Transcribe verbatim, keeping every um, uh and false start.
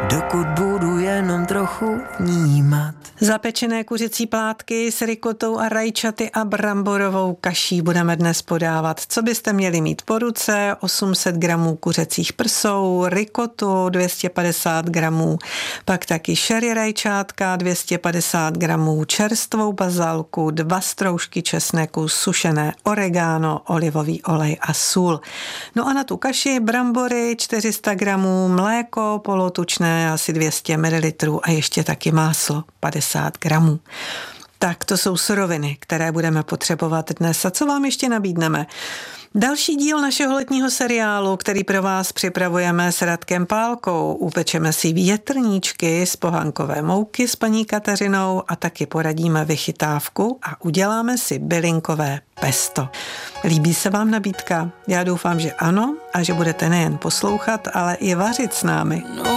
dokud budu jenom trochu vnímat. Zapečené kuřecí plátky s rikotou a rajčaty a bramborovou kaší budeme dnes podávat. Co byste měli mít po ruce? osm set gramů kuřecích prsou, rikotu dvě stě padesát gramů, pak taky sherry rajčátka dvě stě padesát gramů, čerstvou bazalku, dva stroužky česneku, sušené oregano, olivový olej a sůl. No a na tu kaši brambory čtyři sta gramů, mléko polotučné asi dvě stě mililitrů a ještě taky máslo padesát gramů. Tak to jsou suroviny, které budeme potřebovat dnes. A co vám ještě nabídneme? Další díl našeho letního seriálu, který pro vás připravujeme s Radkem Pálkou. Upečeme si větrníčky z pohankové mouky s paní Kateřinou a taky poradíme vychytávku a uděláme si bylinkové pesto. Líbí se vám nabídka? Já doufám, že ano a že budete nejen poslouchat, ale i vařit s námi.